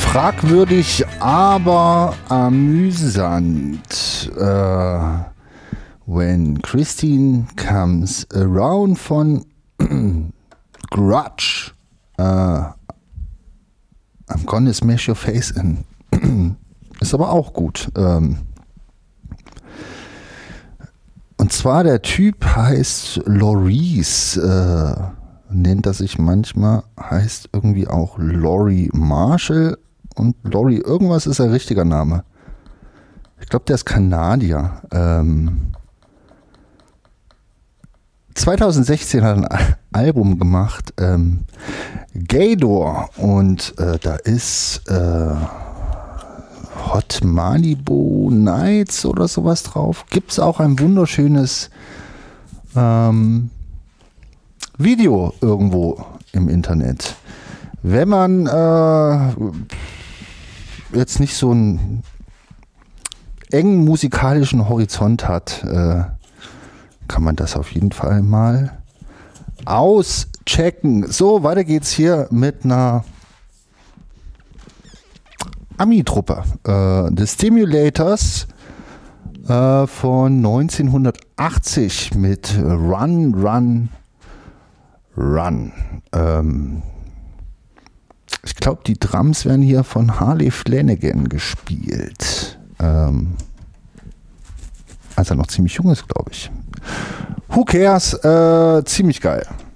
Fragwürdig, aber amüsant. When Christine Comes Around von Grudge. I'm gonna smash your face in. Ist aber auch gut. Und zwar der Typ heißt Laurice, nennt er sich manchmal, heißt irgendwie auch Laurie Marshall und Laurie irgendwas ist ein richtiger Name. Ich glaube, der ist Kanadier. 2016 hat er ein Album gemacht, Gaydor, und da ist Hot Malibu Nights oder sowas drauf. Gibt es auch ein wunderschönes Video irgendwo im Internet. Wenn man jetzt nicht so einen engen musikalischen Horizont hat, kann man das auf jeden Fall mal auschecken. So, weiter geht's hier mit einer Ami-Truppe. The Stimulators von 1980 mit Run, Run, Run. Ich glaube, die Drums werden hier von Harley Flanagan gespielt. Als er noch ziemlich jung ist, glaube ich. Who cares? Ziemlich geil.